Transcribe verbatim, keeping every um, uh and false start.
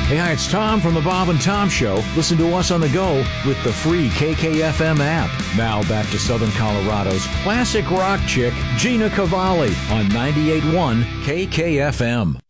Hey, hi, it's Tom from the Bob and Tom Show. Listen to us on the go with the free K K F M app. Now back to Southern Colorado's classic rock chick, Gina Cavalli, on ninety-eight point one K K F M.